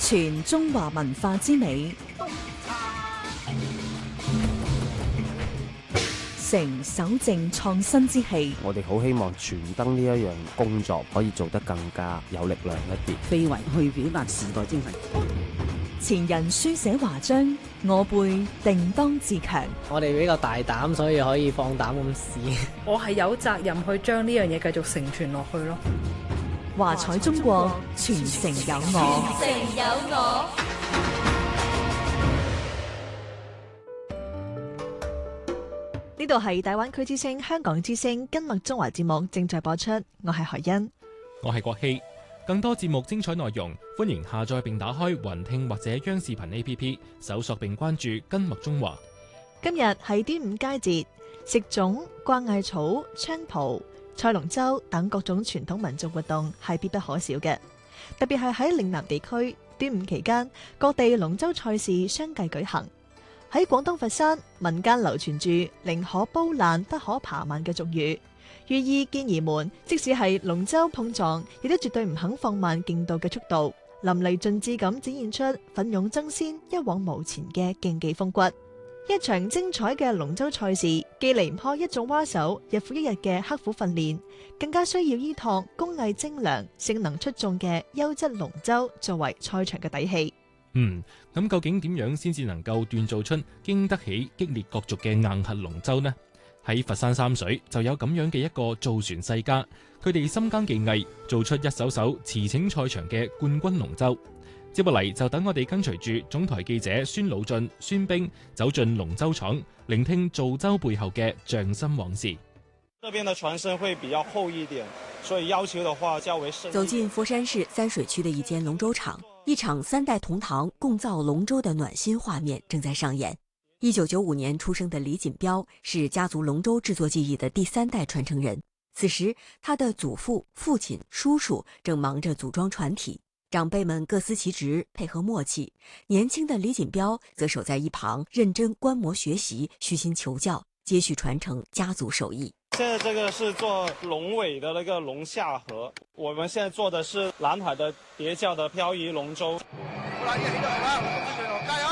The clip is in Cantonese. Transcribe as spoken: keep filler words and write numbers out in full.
全中華文化之美，成守正創新之氣。 我哋好希望傳燈呢一樣工作可以做得更加有力量一啲， 非遺去表達時代精神。 前人書寫華章，我輩定當自強。 我哋比較大膽，所以可以放膽咁試。 我係有責任去將呢樣嘢繼續承傳落去咯。 華彩中國，傳承有我。 傳承有我。 呢度係大灣區之聲、香港之聲今麥中華節目正在播出，我係何欣， 我係國希。更多節目精彩內容，歡迎下載並打開雲聽或者央視頻 A P P， 搜索並關注今麥中華。 今日係端午佳節，食粽、掛艾草、菖蒲、賽龍舟等各種傳統民族活動係必不可少嘅。特別係喺嶺南地區，端午期間各地龍舟賽事相繼舉行。喺廣東佛山，民間流傳住寧可煲爛不可扒慢嘅俗語，寓意健兒們即使係龍舟碰撞，亦都絕對唔肯放慢競渡嘅速度，淋漓盡致咁展現出奮勇爭先、一往無前嘅競技風骨。一場精彩嘅龍舟賽事，既離唔開一眾蛙手日復一日嘅刻苦訓練，更加需要依託工藝精良、性能出眾嘅優質龍舟作為賽場嘅底氣。 嗯，咁究竟點樣先至能夠鍛造出經得起激烈角逐嘅硬核龍舟呢？喺佛山三水就有咁樣嘅一個造船世家，佢哋深耕技藝，做出一艘艘馳騁賽場嘅冠軍龍舟。接落嚟就等我哋跟隨住總台記者孫老進、孫兵走進龍舟廠，聆聽造舟背後嘅匠心往事。 這邊的船身會比較厚一點，所以要求的話較為深。 走進佛山市三水區的一間龍舟廠，一場三代同堂共造龍舟的暖心畫面正在上演。一九九五年出生的李錦標是家族龍舟製作技藝的第三代傳承人。此時，他的祖父、父親、叔叔正忙着組裝船體，長輩們各司其職，配合默契。年輕的李錦標則守在一旁，認真觀摩學習，虛心求教，接續傳承家族手藝。 現在這個是做龍尾的那個龍下河，我們現在做的是南海的疊叫的漂移龍舟。